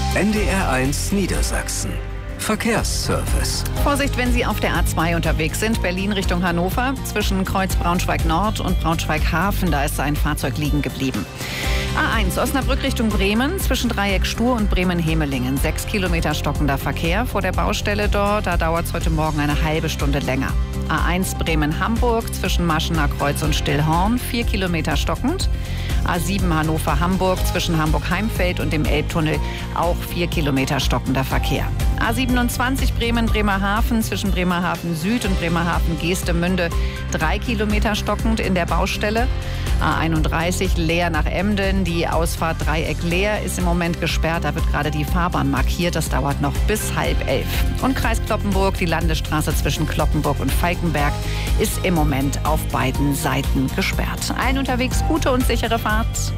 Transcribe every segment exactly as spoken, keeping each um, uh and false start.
N D R eins Niedersachsen. Verkehrsservice. Vorsicht, wenn Sie auf der A zwei unterwegs sind, Berlin Richtung Hannover, zwischen Kreuz Braunschweig Nord und Braunschweig Hafen, da ist ein Fahrzeug liegen geblieben. A eins Osnabrück Richtung Bremen, zwischen Dreieck Stur und Bremen-Hemelingen. Sechs Kilometer stockender Verkehr vor der Baustelle dort, da dauert es heute Morgen eine halbe Stunde länger. A eins Bremen-Hamburg, zwischen Maschener Kreuz und Stillhorn, vier Kilometer stockend. A sieben Hannover-Hamburg, zwischen Hamburg-Heimfeld und dem Elbtunnel, auch vier Kilometer stockender Verkehr. A siebenundzwanzig Bremen-Bremerhaven, zwischen Bremerhaven Süd und Bremerhaven-Geestemünde, drei Kilometer stockend in der Baustelle. A einunddreißig Leer nach Emden, die Ausfahrt Dreieck Leer ist im Moment gesperrt, da wird gerade die Fahrbahn markiert, das dauert noch bis halb elf. Und Kreis Cloppenburg, die Landesstraße zwischen Cloppenburg und Falkenberg ist im Moment auf beiden Seiten gesperrt. Allen unterwegs gute und sichere Fahrt.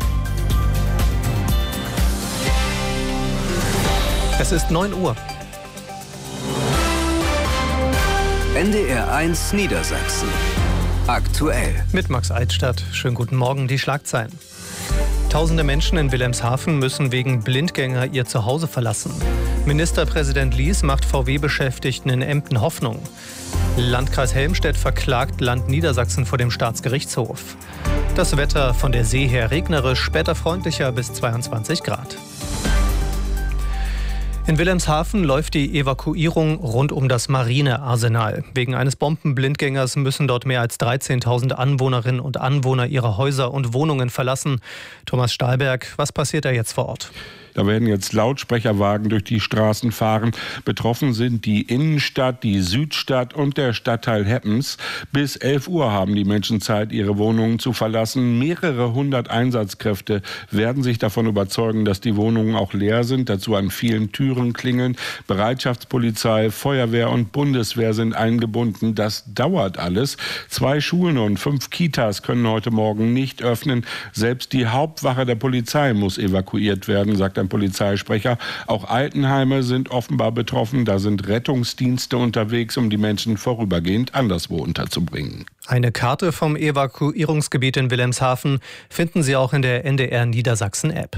Es ist neun Uhr. N D R eins Niedersachsen. Aktuell. Mit Max Eitstadt. Schönen guten Morgen, die Schlagzeilen. Tausende Menschen in Wilhelmshaven müssen wegen Blindgänger ihr Zuhause verlassen. Ministerpräsident Lies macht V W-Beschäftigten in Emden Hoffnung. Landkreis Helmstedt verklagt Land Niedersachsen vor dem Staatsgerichtshof. Das Wetter von der See her regnerisch, später freundlicher bis zweiundzwanzig Grad. In Wilhelmshaven läuft die Evakuierung rund um das Marinearsenal. Wegen eines Bombenblindgängers müssen dort mehr als dreizehntausend Anwohnerinnen und Anwohner ihre Häuser und Wohnungen verlassen. Thomas Stahlberg, was passiert da jetzt vor Ort? Da werden jetzt Lautsprecherwagen durch die Straßen fahren. Betroffen sind die Innenstadt, die Südstadt und der Stadtteil Heppens. Bis elf Uhr haben die Menschen Zeit, ihre Wohnungen zu verlassen. Mehrere hundert Einsatzkräfte werden sich davon überzeugen, dass die Wohnungen auch leer sind. Dazu an vielen Türen klingeln. Bereitschaftspolizei, Feuerwehr und Bundeswehr sind eingebunden. Das dauert alles. Zwei Schulen und fünf Kitas können heute Morgen nicht öffnen. Selbst die Hauptwache der Polizei muss evakuiert werden, sagt ein Polizeisprecher. Auch Altenheime sind offenbar betroffen. Da sind Rettungsdienste unterwegs, um die Menschen vorübergehend anderswo unterzubringen. Eine Karte vom Evakuierungsgebiet in Wilhelmshaven finden Sie auch in der N D R Niedersachsen-App.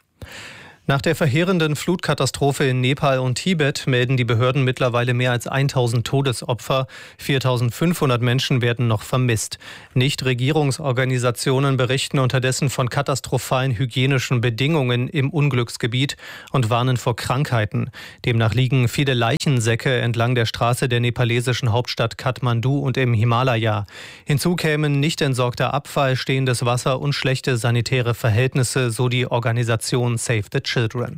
Nach der verheerenden Flutkatastrophe in Nepal und Tibet melden die Behörden mittlerweile mehr als tausend Todesopfer. viertausendfünfhundert Menschen werden noch vermisst. Nichtregierungsorganisationen berichten unterdessen von katastrophalen hygienischen Bedingungen im Unglücksgebiet und warnen vor Krankheiten. Demnach liegen viele Leichensäcke entlang der Straße der nepalesischen Hauptstadt Kathmandu und im Himalaya. Hinzu kämen nicht entsorgter Abfall, stehendes Wasser und schlechte sanitäre Verhältnisse, so die Organisation Save the Children.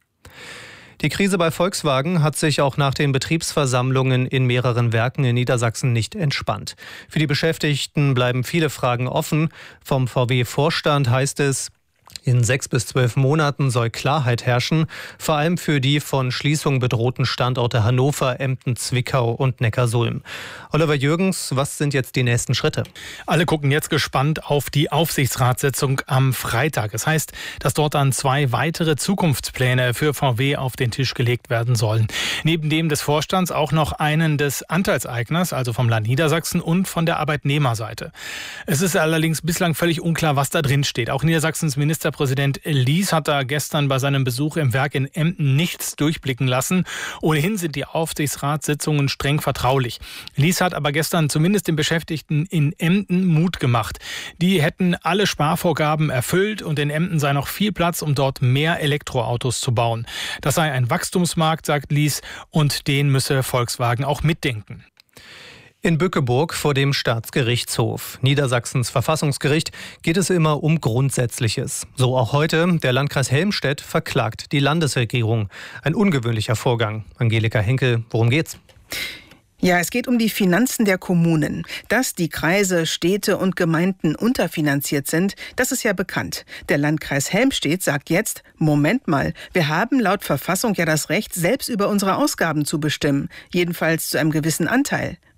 Die Krise bei Volkswagen hat sich auch nach den Betriebsversammlungen in mehreren Werken in Niedersachsen nicht entspannt. Für die Beschäftigten bleiben viele Fragen offen. Vom V W-Vorstand heißt es, in sechs bis zwölf Monaten soll Klarheit herrschen, vor allem für die von Schließung bedrohten Standorte Hannover, Emden, Zwickau und Neckarsulm. Oliver Jürgens, was sind jetzt die nächsten Schritte? Alle gucken jetzt gespannt auf die Aufsichtsratssitzung am Freitag. Das heißt, dass dort dann zwei weitere Zukunftspläne für V W auf den Tisch gelegt werden sollen. Neben dem des Vorstands auch noch einen des Anteilseigners, also vom Land Niedersachsen und von der Arbeitnehmerseite. Es ist allerdings bislang völlig unklar, was da drin steht. Auch Niedersachsens Ministerpräsident Lies hat da gestern bei seinem Besuch im Werk in Emden nichts durchblicken lassen. Ohnehin sind die Aufsichtsratssitzungen streng vertraulich. Lies hat aber gestern zumindest den Beschäftigten in Emden Mut gemacht. Die hätten alle Sparvorgaben erfüllt und in Emden sei noch viel Platz, um dort mehr Elektroautos zu bauen. Das sei ein Wachstumsmarkt, sagt Lies, und den müsse Volkswagen auch mitdenken. In Bückeburg vor dem Staatsgerichtshof. Niedersachsens Verfassungsgericht geht es immer um Grundsätzliches. So auch heute. Der Landkreis Helmstedt verklagt die Landesregierung. Ein ungewöhnlicher Vorgang. Angelika Henkel, worum geht's? Ja, es geht um die Finanzen der Kommunen. Dass die Kreise, Städte und Gemeinden unterfinanziert sind, das ist ja bekannt. Der Landkreis Helmstedt sagt jetzt, Moment mal, wir haben laut Verfassung ja das Recht, selbst über unsere Ausgaben zu bestimmen. Jedenfalls zu einem gewissen Anteil.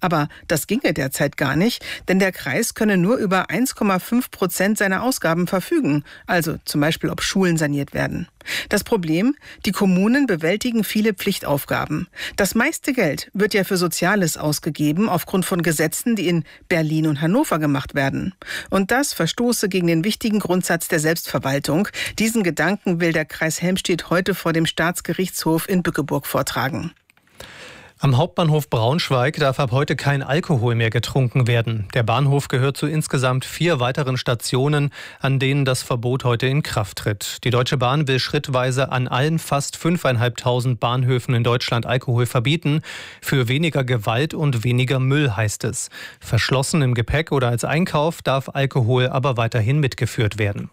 Aber das ginge derzeit gar nicht, denn der Kreis könne nur über eins Komma fünf Prozent seiner Ausgaben verfügen, also zum Beispiel ob Schulen saniert werden. Das Problem, die Kommunen bewältigen viele Pflichtaufgaben. Das meiste Geld wird ja für Soziales ausgegeben, aufgrund von Gesetzen, die in Berlin und Hannover gemacht werden. Und das verstoße gegen den wichtigen Grundsatz der Selbstverwaltung. Diesen Gedanken will der Kreis Helmstedt heute vor dem Staatsgerichtshof in Bückeburg vortragen. Am Hauptbahnhof Braunschweig darf ab heute kein Alkohol mehr getrunken werden. Der Bahnhof gehört zu insgesamt vier weiteren Stationen, an denen das Verbot heute in Kraft tritt. Die Deutsche Bahn will schrittweise an allen fast fünftausendfünfhundert Bahnhöfen in Deutschland Alkohol verbieten. Für weniger Gewalt und weniger Müll, heißt es. Verschlossen im Gepäck oder als Einkauf darf Alkohol aber weiterhin mitgeführt werden.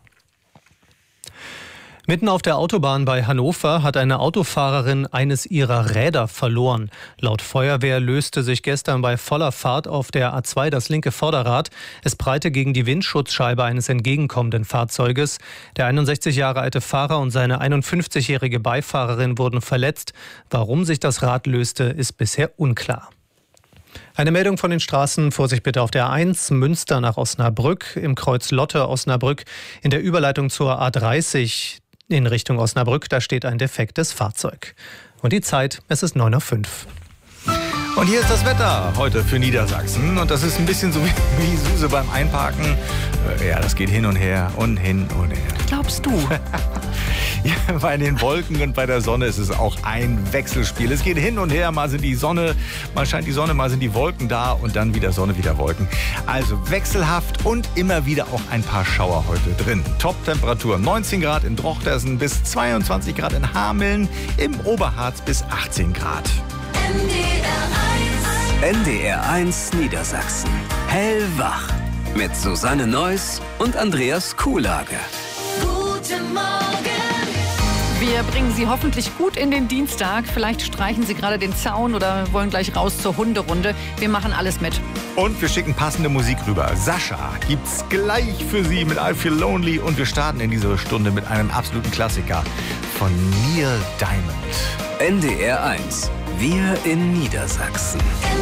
Mitten auf der Autobahn bei Hannover hat eine Autofahrerin eines ihrer Räder verloren. Laut Feuerwehr löste sich gestern bei voller Fahrt auf der A zwei das linke Vorderrad. Es prallte gegen die Windschutzscheibe eines entgegenkommenden Fahrzeuges. Der einundsechzig Jahre alte Fahrer und seine einundfünfzigjährige Beifahrerin wurden verletzt. Warum sich das Rad löste, ist bisher unklar. Eine Meldung von den Straßen. Vorsicht bitte auf der A eins, Münster nach Osnabrück, im Kreuz Lotte-Osnabrück. In der Überleitung zur A dreißig in Richtung Osnabrück, da steht ein defektes Fahrzeug. Und die Zeit, es ist neun Uhr fünf. Und hier ist das Wetter heute für Niedersachsen. Und das ist ein bisschen so wie, wie Suse beim Einparken. Ja, das geht hin und her und hin und her. Glaubst du? Ja, bei den Wolken und bei der Sonne ist es auch ein Wechselspiel. Es geht hin und her, mal sind die Sonne, mal scheint die Sonne, mal sind die Wolken da und dann wieder Sonne, wieder Wolken. Also wechselhaft und immer wieder auch ein paar Schauer heute drin. Top-Temperatur neunzehn Grad in Drochtersen bis zweiundzwanzig Grad in Hameln, im Oberharz bis achtzehn Grad. N D R eins Niedersachsen. Hellwach. Mit Susanne Neuss und Andreas Kuhlage. Guten Morgen. Wir bringen Sie hoffentlich gut in den Dienstag. Vielleicht streichen Sie gerade den Zaun oder wollen gleich raus zur Hunderunde. Wir machen alles mit. Und wir schicken passende Musik rüber. Sascha gibt's gleich für Sie mit I Feel Lonely. Und wir starten in dieser Stunde mit einem absoluten Klassiker von Neil Diamond. N D R eins. Wir in Niedersachsen.